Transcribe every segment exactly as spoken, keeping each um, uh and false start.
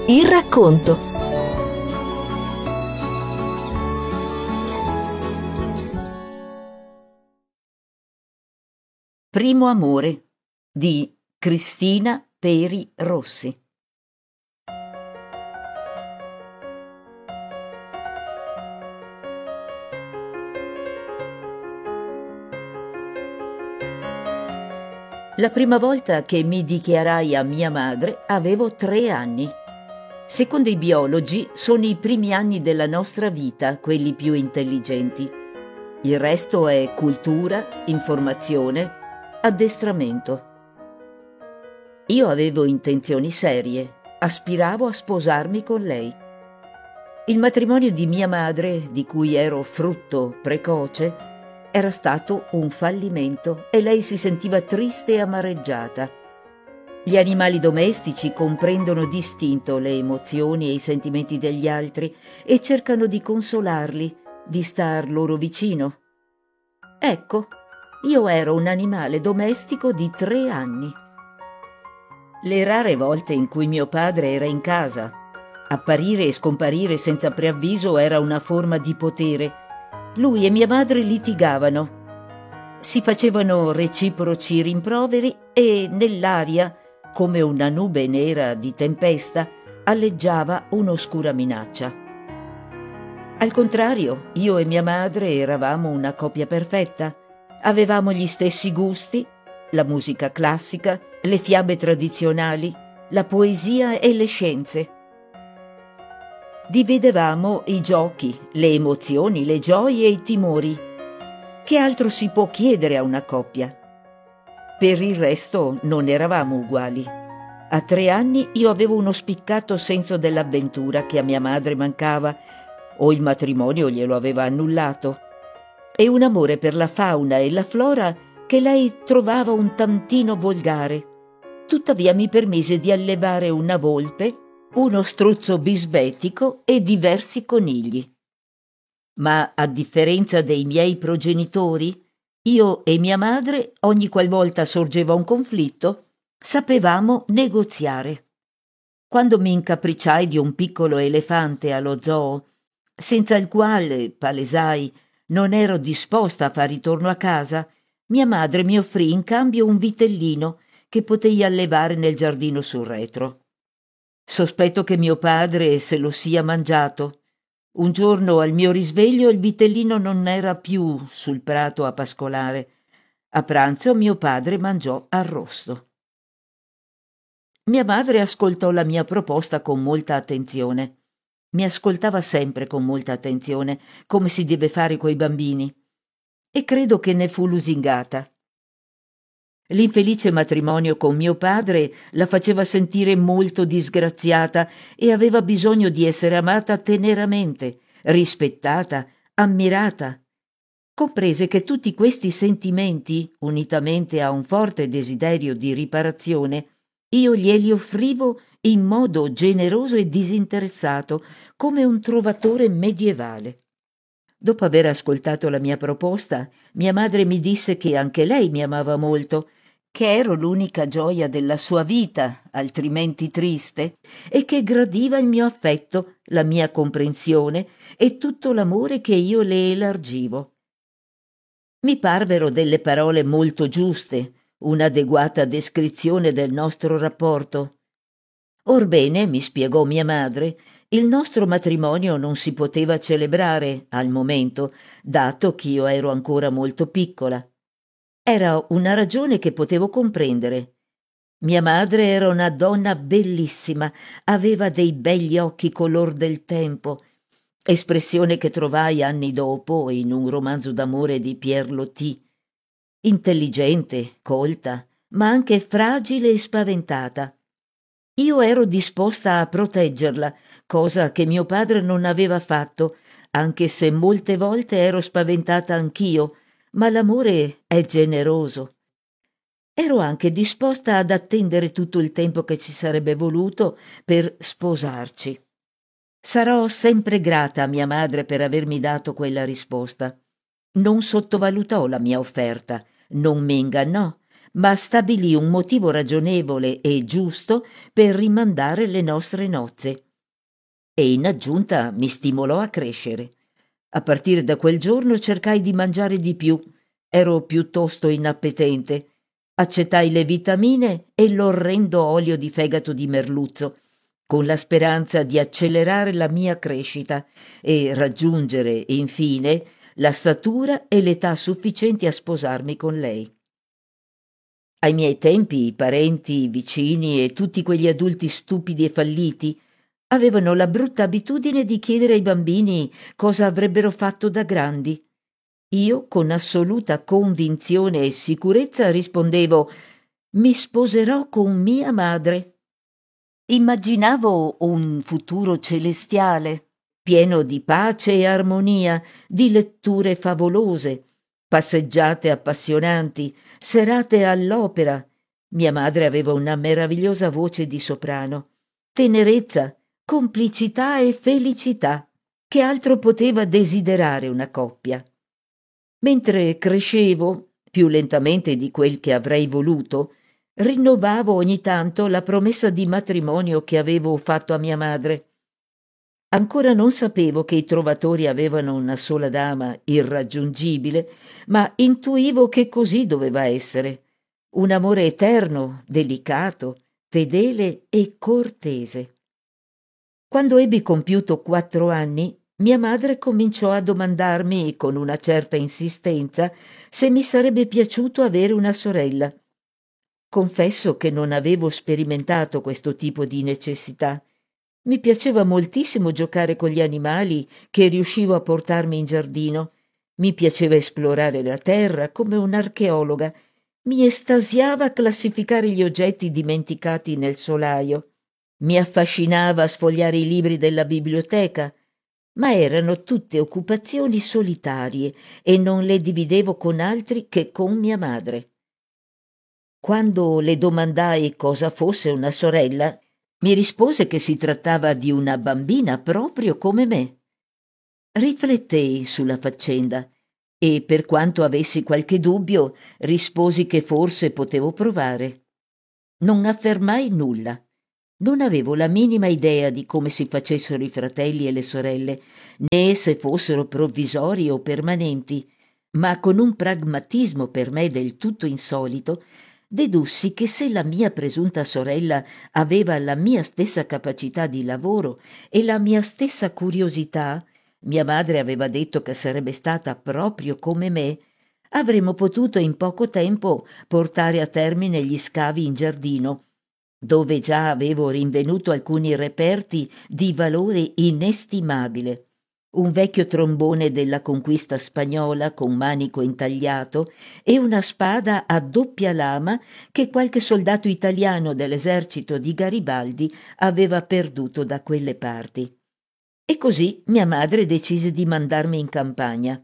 Il racconto. Primo amore di Cristina Peri Rossi. La prima volta che mi dichiarai a mia madre avevo tre anni. Secondo i biologi sono i primi anni della nostra vita quelli più intelligenti. Il resto è cultura, informazione, addestramento. Io avevo intenzioni serie, aspiravo a sposarmi con lei. Il matrimonio di mia madre, di cui ero frutto precoce, era stato un fallimento e lei si sentiva triste e amareggiata. Gli animali domestici comprendono distinto le emozioni e i sentimenti degli altri e cercano di consolarli, di star loro vicino. Ecco, io ero un animale domestico di tre anni. Le rare volte in cui mio padre era in casa, apparire e scomparire senza preavviso era una forma di potere. Lui e mia madre litigavano, si facevano reciproci rimproveri e nell'aria, come una nube nera di tempesta, alleggiava un'oscura minaccia. Al contrario, io e mia madre eravamo una coppia perfetta. Avevamo gli stessi gusti, la musica classica, le fiabe tradizionali, la poesia e le scienze. Dividevamo i giochi, le emozioni, le gioie e i timori. Che altro si può chiedere a una coppia? Per il resto non eravamo uguali. A tre anni io avevo uno spiccato senso dell'avventura che a mia madre mancava, o il matrimonio glielo aveva annullato, e un amore per la fauna e la flora che lei trovava un tantino volgare. Tuttavia mi permise di allevare una volpe, uno struzzo bisbetico e diversi conigli. Ma a differenza dei miei progenitori, io e mia madre, ogni qualvolta sorgeva un conflitto, sapevamo negoziare. Quando mi incapricciai di un piccolo elefante allo zoo, senza il quale, palesai, non ero disposta a far ritorno a casa, mia madre mi offrì in cambio un vitellino che potei allevare nel giardino sul retro. Sospetto che mio padre se lo sia mangiato. Un giorno al mio risveglio il vitellino non era più sul prato a pascolare. A pranzo mio padre mangiò arrosto. Mia madre ascoltò la mia proposta con molta attenzione. Mi ascoltava sempre con molta attenzione, come si deve fare coi bambini. E credo che ne fu lusingata. L'infelice matrimonio con mio padre la faceva sentire molto disgraziata e aveva bisogno di essere amata teneramente, rispettata, ammirata. Comprese che tutti questi sentimenti, unitamente a un forte desiderio di riparazione, io glieli offrivo in modo generoso e disinteressato, come un trovatore medievale. Dopo aver ascoltato la mia proposta, mia madre mi disse che anche lei mi amava molto, che ero l'unica gioia della sua vita, altrimenti triste, e che gradiva il mio affetto, la mia comprensione e tutto l'amore che io le elargivo. Mi parvero delle parole molto giuste, un'adeguata descrizione del nostro rapporto. Orbene, mi spiegò mia madre, il nostro matrimonio non si poteva celebrare al momento, dato ch'io ero ancora molto piccola. Era una ragione che potevo comprendere. Mia madre era una donna bellissima, aveva dei begli occhi color del tempo, espressione che trovai anni dopo in un romanzo d'amore di Pierre Loti. Intelligente, colta, ma anche fragile e spaventata. Io ero disposta a proteggerla, cosa che mio padre non aveva fatto, anche se molte volte ero spaventata anch'io, ma l'amore è generoso. Ero anche disposta ad attendere tutto il tempo che ci sarebbe voluto per sposarci. Sarò sempre grata a mia madre per avermi dato quella risposta. Non sottovalutò la mia offerta, non mi ingannò, ma stabilì un motivo ragionevole e giusto per rimandare le nostre nozze. E in aggiunta mi stimolò a crescere. A partire da quel giorno cercai di mangiare di più. Ero piuttosto inappetente. Accettai le vitamine e l'orrendo olio di fegato di merluzzo, con la speranza di accelerare la mia crescita e raggiungere, infine, la statura e l'età sufficienti a sposarmi con lei. Ai miei tempi i parenti, i vicini e tutti quegli adulti stupidi e falliti avevano la brutta abitudine di chiedere ai bambini cosa avrebbero fatto da grandi. Io, con assoluta convinzione e sicurezza, rispondevo: mi sposerò con mia madre. Immaginavo un futuro celestiale, pieno di pace e armonia, di letture favolose, passeggiate appassionanti, serate all'opera. Mia madre aveva una meravigliosa voce di soprano. Tenerezza, complicità e felicità. Che altro poteva desiderare una coppia? Mentre crescevo, più lentamente di quel che avrei voluto, rinnovavo ogni tanto la promessa di matrimonio che avevo fatto a mia madre. Ancora non sapevo che i trovatori avevano una sola dama irraggiungibile, ma intuivo che così doveva essere. Un amore eterno, delicato, fedele e cortese. Quando ebbi compiuto quattro anni, mia madre cominciò a domandarmi, con una certa insistenza, se mi sarebbe piaciuto avere una sorella. Confesso che non avevo sperimentato questo tipo di necessità. Mi piaceva moltissimo giocare con gli animali che riuscivo a portarmi in giardino. Mi piaceva esplorare la terra come un'archeologa. Mi estasiava classificare gli oggetti dimenticati nel solaio. Mi affascinava sfogliare i libri della biblioteca, ma erano tutte occupazioni solitarie e non le dividevo con altri che con mia madre. Quando le domandai cosa fosse una sorella, mi rispose che si trattava di una bambina proprio come me. Riflettei sulla faccenda e, per quanto avessi qualche dubbio, risposi che forse potevo provare. Non affermai nulla. Non avevo la minima idea di come si facessero i fratelli e le sorelle, né se fossero provvisori o permanenti, ma con un pragmatismo per me del tutto insolito, dedussi che se la mia presunta sorella aveva la mia stessa capacità di lavoro e la mia stessa curiosità, mia madre aveva detto che sarebbe stata proprio come me, avremmo potuto in poco tempo portare a termine gli scavi in giardino, dove già avevo rinvenuto alcuni reperti di valore inestimabile. Un vecchio trombone della conquista spagnola con manico intagliato e una spada a doppia lama che qualche soldato italiano dell'esercito di Garibaldi aveva perduto da quelle parti. E così mia madre decise di mandarmi in campagna.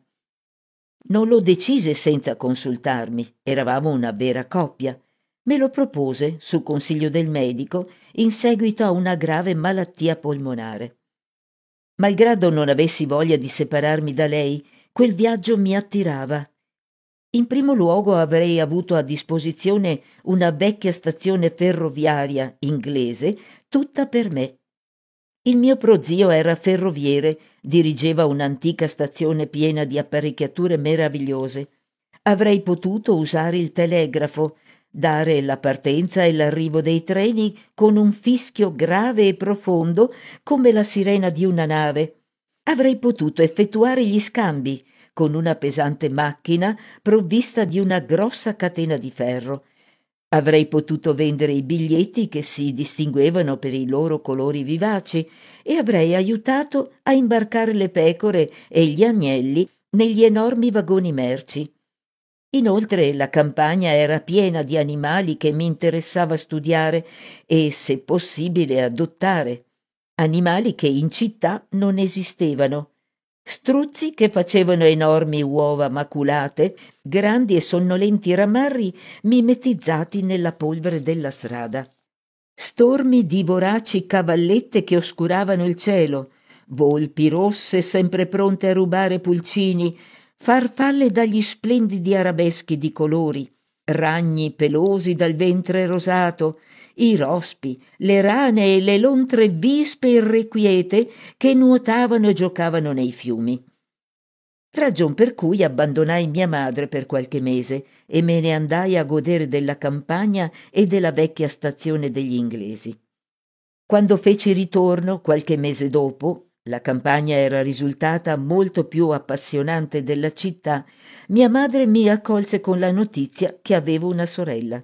Non lo decise senza consultarmi, eravamo una vera coppia. Me lo propose, su consiglio del medico, in seguito a una grave malattia polmonare. Malgrado non avessi voglia di separarmi da lei, quel viaggio mi attirava. In primo luogo avrei avuto a disposizione una vecchia stazione ferroviaria inglese tutta per me. Il mio prozio era ferroviere, dirigeva un'antica stazione piena di apparecchiature meravigliose. Avrei potuto usare il telegrafo, dare la partenza e l'arrivo dei treni con un fischio grave e profondo come la sirena di una nave. Avrei potuto effettuare gli scambi con una pesante macchina provvista di una grossa catena di ferro. Avrei potuto vendere i biglietti che si distinguevano per i loro colori vivaci e avrei aiutato a imbarcare le pecore e gli agnelli negli enormi vagoni merci. Inoltre la campagna era piena di animali che mi interessava studiare e, se possibile, adottare. Animali che in città non esistevano. Struzzi che facevano enormi uova maculate, grandi e sonnolenti ramarri mimetizzati nella polvere della strada. Stormi di voraci cavallette che oscuravano il cielo, volpi rosse sempre pronte a rubare pulcini, farfalle dagli splendidi arabeschi di colori, ragni pelosi dal ventre rosato, i rospi, le rane e le lontre vispe irrequiete che nuotavano e giocavano nei fiumi. Ragion per cui abbandonai mia madre per qualche mese e me ne andai a godere della campagna e della vecchia stazione degli inglesi. Quando feci ritorno, qualche mese dopo, la campagna era risultata molto più appassionante della città, mia madre mi accolse con la notizia che avevo una sorella.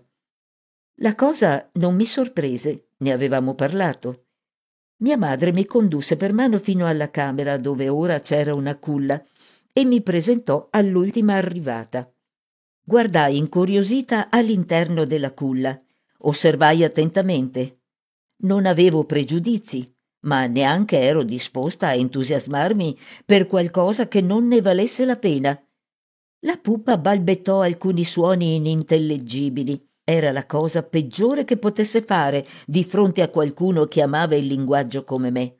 La cosa non mi sorprese, ne avevamo parlato. Mia madre mi condusse per mano fino alla camera dove ora c'era una culla e mi presentò all'ultima arrivata. Guardai incuriosita all'interno della culla, osservai attentamente. Non avevo pregiudizi, ma neanche ero disposta a entusiasmarmi per qualcosa che non ne valesse la pena. La pupa balbettò alcuni suoni inintellegibili. Era la cosa peggiore che potesse fare di fronte a qualcuno che amava il linguaggio come me.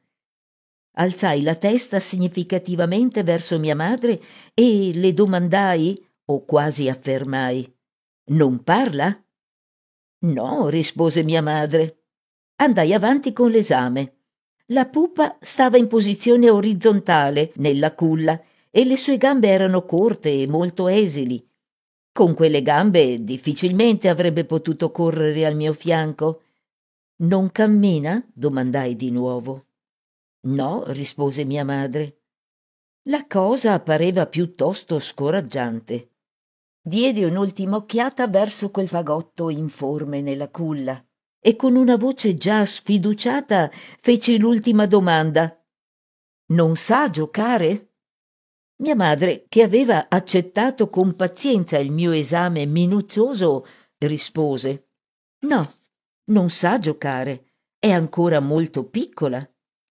Alzai la testa significativamente verso mia madre e le domandai, o quasi affermai: «Non parla?» «No», rispose mia madre. Andai avanti con l'esame. La pupa stava in posizione orizzontale nella culla e le sue gambe erano corte e molto esili. Con quelle gambe difficilmente avrebbe potuto correre al mio fianco. «Non cammina?» domandai di nuovo. «No», rispose mia madre. La cosa pareva piuttosto scoraggiante. Diedi un'ultima occhiata verso quel fagotto informe nella culla e con una voce già sfiduciata feci l'ultima domanda. «Non sa giocare?» Mia madre, che aveva accettato con pazienza il mio esame minuzioso, rispose: «No, non sa giocare, è ancora molto piccola».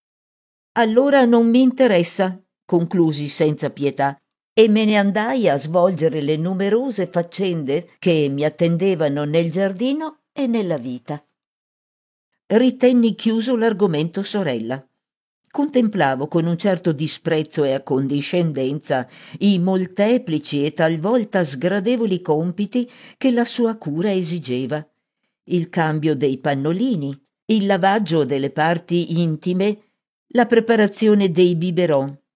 «Allora non mi interessa», conclusi senza pietà, e me ne andai a svolgere le numerose faccende che mi attendevano nel giardino e nella vita. Ritenni chiuso l'argomento sorella. Contemplavo con un certo disprezzo e accondiscendenza i molteplici e talvolta sgradevoli compiti che la sua cura esigeva: il cambio dei pannolini, il lavaggio delle parti intime, la preparazione dei biberon,